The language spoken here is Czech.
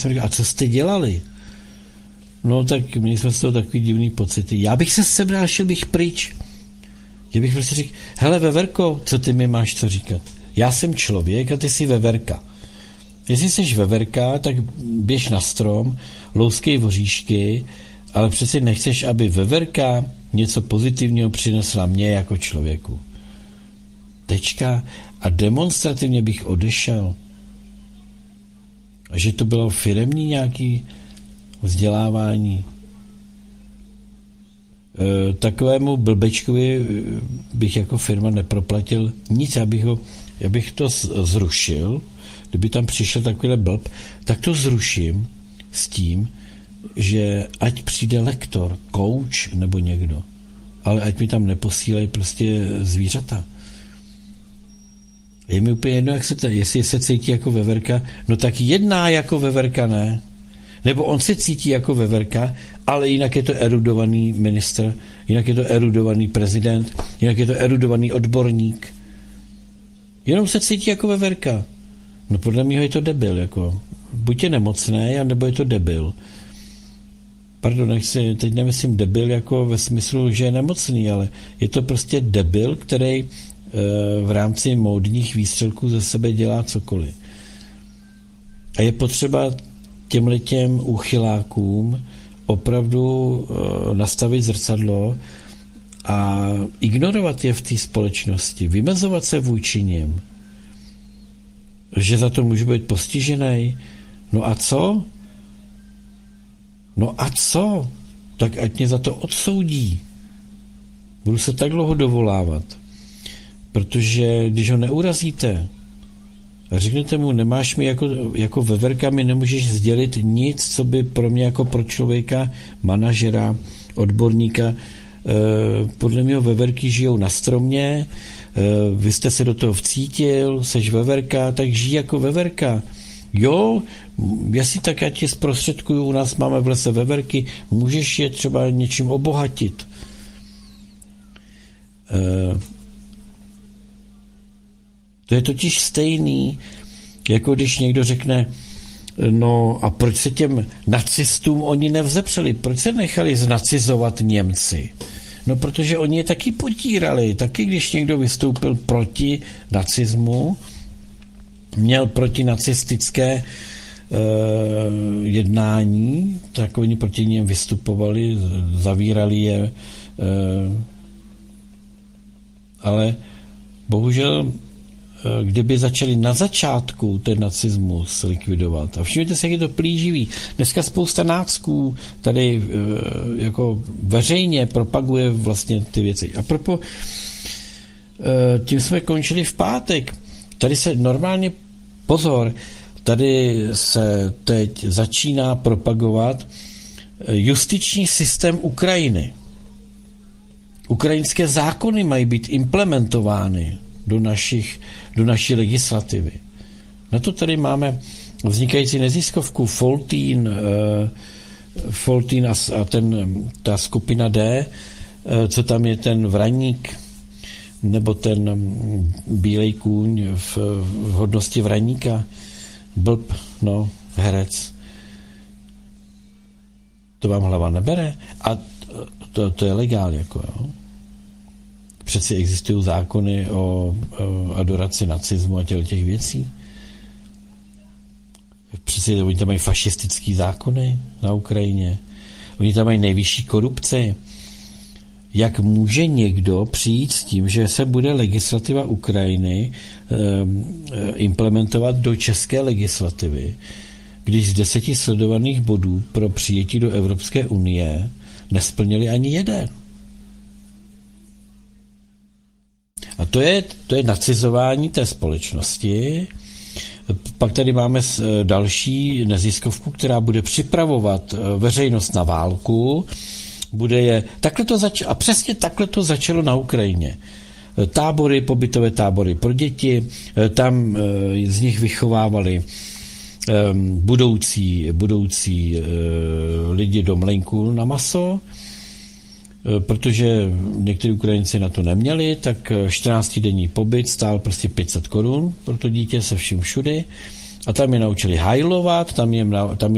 A co jste dělali? No tak měli jsme z toho takový divný pocity. Já bych se sebral, šel bych pryč. Já bych prostě řekl, hele Veverko, co ty mi máš co říkat? Já jsem člověk a ty jsi Veverka. Jestli jsi Veverka, tak běž na strom, louskej voříšky, ale přeci nechceš, aby Veverka něco pozitivního přinesla mě jako člověku. Tečka. A demonstrativně bych odešel. A že to bylo firemní nějaký vzdělávání. Takovému blbečkovi bych jako firma neproplatil nic, já bych to zrušil, kdyby tam přišel takovýhle blb, tak to zruším s tím, že ať přijde lektor, coach nebo někdo, ale ať mi tam neposílají prostě zvířata. Je mi úplně jedno, jestli se cítí jako Veverka, no tak jedná jako Veverka, ne? Nebo on se cítí jako Veverka, ale jinak je to erudovaný ministr, jinak je to erudovaný prezident, jinak je to erudovaný odborník. Jenom se cítí jako Veverka. No podle mého je to debil, jako. Buď je nemocný, anebo je to debil. Pardon, teď nemyslím debil jako ve smyslu, že je nemocný, ale je to prostě debil, který v rámci módních výstřelků ze sebe dělá cokoliv. A je potřeba těmhletěm úchylákům opravdu nastavit zrcadlo a ignorovat je v té společnosti, vymezovat se vůči nim, že za to může být postižený. No a co? No a co? Tak ať mě za to odsoudí. Budu se tak dlouho dovolávat. Protože když ho neurazíte a řeknete mu, nemáš mi jako Veverka, mi nemůžeš sdělit nic, co by pro mě jako pro člověka, manažera, odborníka, podle mého Veverky žijou na stromě, vy jste se do toho vcítil, seš Veverka, tak žij jako Veverka. Jo, jestli tak já ti zprostředkuju, u nás máme v lese Veverky, můžeš je třeba něčím obohatit. To je totiž stejný, jako když někdo řekne, no a proč se těm nacistům oni nevzepřeli, proč se nechali znacizovat Němci? No protože oni je taky potírali, taky když někdo vystoupil proti nacismu, měl protinacistické jednání, tak oni proti něm vystupovali, zavírali je, ale bohužel kdyby začali na začátku ten nacismus likvidovat. A všimněte se, jak je to plíživý. Dneska spousta nácků tady jako veřejně propaguje vlastně ty věci. A propo, tím jsme končili v pátek. Tady se normálně, pozor, tady se teď začíná propagovat justiční systém Ukrajiny. Ukrajinské zákony mají být implementovány do naší legislativy. Na to tady máme vznikající neziskovku Foltín a ta skupina D, co tam je ten Vraník, nebo ten bílej kůň v hodnosti Vraníka, blb, no, herec. To vám hlava nebere? A to je legál, jako jo. Přeci existují zákony o adoraci nacismu a těch věcí. Přeci oni tam mají fašistický zákony na Ukrajině. Oni tam mají nejvyšší korupci. Jak může někdo přijít s tím, že se bude legislativa Ukrajiny implementovat do české legislativy, když z 10 sledovaných bodů pro přijetí do Evropské unie nesplnili ani jeden? A to je nacizování té společnosti. Pak tady máme další neziskovku, která bude připravovat veřejnost na válku. A přesně takhle to začalo na Ukrajině. Pobytové tábory pro děti, tam z nich vychovávali budoucí lidi do mlejnku na maso, protože někteří Ukrajinci na to neměli, tak 14denní pobyt stál prostě 500 korun pro to dítě se vším všudy a tam je naučili hajlovat, tam je